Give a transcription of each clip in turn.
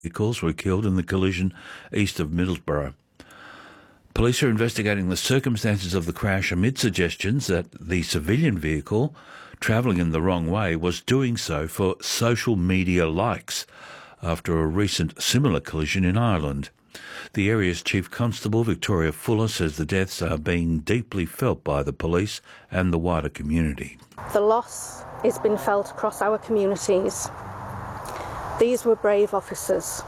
vehicles were killed in the collision east of Middlesbrough. Police are investigating the circumstances of the crash amid suggestions that the civilian vehicle, travelling in the wrong way, was doing so for social media likes after a recent similar collision in Ireland. The area's Chief Constable, Victoria Fuller, says the deaths are being deeply felt by the police and the wider community. The loss has been felt across our communities. These were brave officers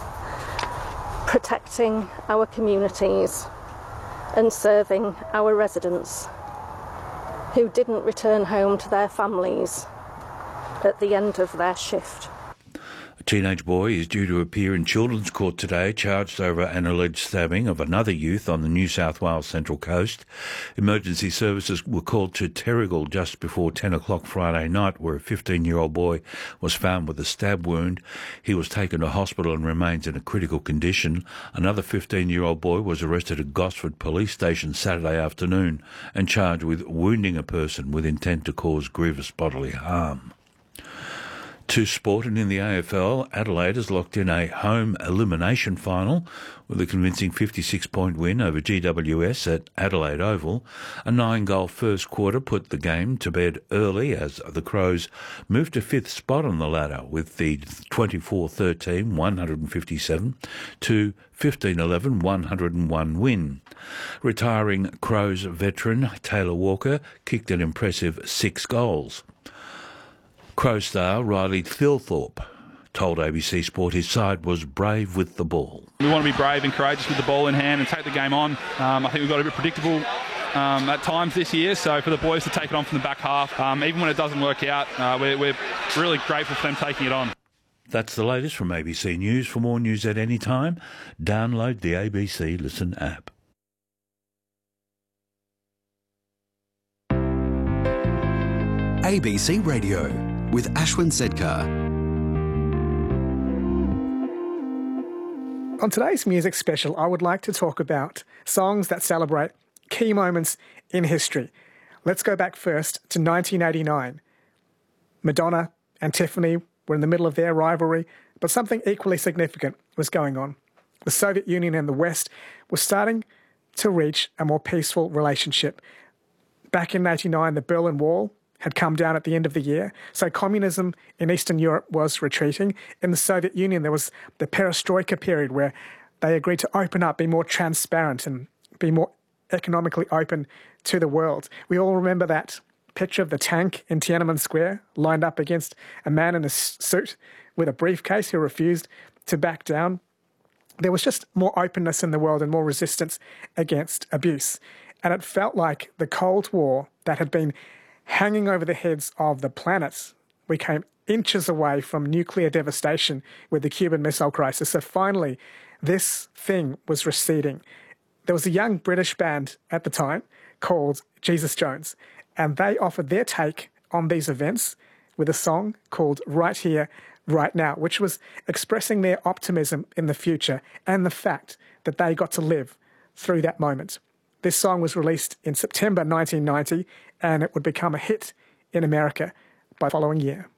protecting our communities and serving our residents who didn't return home to their families at the end of their shift. A teenage boy is due to appear in Children's Court today, charged over an alleged stabbing of another youth on the New South Wales Central Coast. Emergency services were called to Terrigal just before 10 o'clock Friday night, where a 15-year-old boy was found with a stab wound. He was taken to hospital and remains in a critical condition. Another 15-year-old boy was arrested at Gosford Police Station Saturday afternoon and charged with wounding a person with intent to cause grievous bodily harm. To sport, and in the AFL, Adelaide has locked in a home elimination final with a convincing 56-point win over GWS at Adelaide Oval. A 9-goal first quarter put the game to bed early as the Crows moved to fifth spot on the ladder with the 24-13 157 to 15-11 101 win. Retiring Crows veteran Taylor Walker kicked an impressive 6 goals. Crow star Riley Thilthorpe told ABC Sport his side was brave with the ball. We want to be brave and courageous with the ball in hand and take the game on. I think we've got a bit predictable at times this year, so for the boys to take it on from the back half, even when it doesn't work out, we're really grateful for them taking it on. That's the latest from ABC News. For more news at any time, download the ABC Listen app. ABC Radio with Ashwin Sedkar. On today's music special, I would like to talk about songs that celebrate key moments in history. Let's go back first to 1989. Madonna and Tiffany were in the middle of their rivalry, but something equally significant was going on. The Soviet Union and the West were starting to reach a more peaceful relationship. Back in 1989, the Berlin Wall had come down at the end of the year, so communism in Eastern Europe was retreating. In the Soviet Union, there was the perestroika period where they agreed to open up, be more transparent and be more economically open to the world. We all remember that picture of the tank in Tiananmen Square lined up against a man in a suit with a briefcase who refused to back down. There was just more openness in the world and more resistance against abuse. And it felt like the Cold War that had been hanging over the heads of the planet. We came inches away from nuclear devastation with the Cuban Missile Crisis. So finally, this thing was receding. There was a young British band at the time called Jesus Jones, and they offered their take on these events with a song called Right Here, Right Now, which was expressing their optimism in the future and the fact that they got to live through that moment. This song was released in September 1990, and it would become a hit in America by the following year.